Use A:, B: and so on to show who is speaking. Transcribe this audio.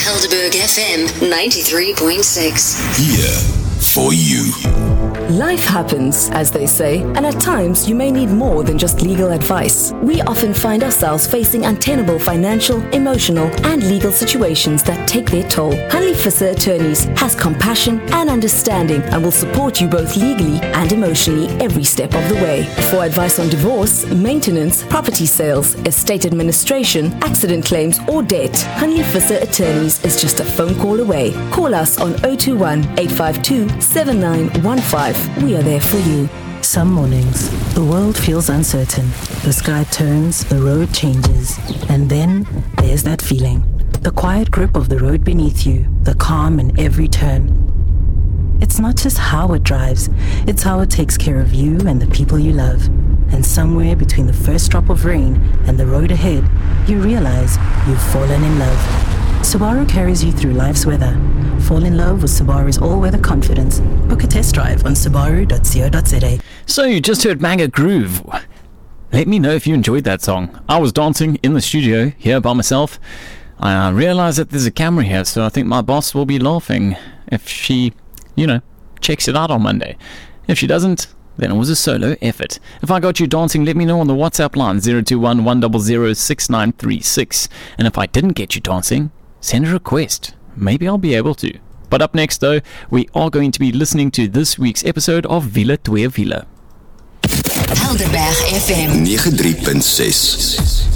A: Helderberg FM 93.6.
B: Here for you.
C: Life happens, as they say, and at times you may need more than just legal advice. We often find ourselves facing untenable financial, emotional, and legal situations that take their toll. Hanley Visser Attorneys has compassion and understanding and will support you both legally and emotionally every step of the way. For advice on divorce, maintenance, property sales, estate administration, accident claims, or debt, Hanley Visser Attorneys is just a phone call away. Call us on 021-852-7915. We are there for you.
D: Some mornings, the world feels uncertain. The sky turns, the road changes, and then there's that feeling. The quiet grip of the road beneath you, the calm in every turn. It's not just how it drives, it's how it takes care of you and the people you love. And somewhere between the first drop of rain and the road ahead, you realize you've fallen in love. Subaru carries you through life's weather. Fall in love with Subaru's all-weather confidence. Book a test drive on subaru.co.za.
E: So you just heard Manga Groove. Let me know if you enjoyed that song. I was dancing in the studio here by myself. I realize that there's a camera here, so I think my boss will be laughing if she, checks it out on Monday. If she doesn't, then it was a solo effort. If I got you dancing, let me know on the WhatsApp line 021-100-6936. And if I didn't get you dancing, send a request. Maybe I'll be able to. But up next, though, we are going to be listening to this week's episode of Villa Twee Wiele.
A: Helderberg FM
B: 93.6.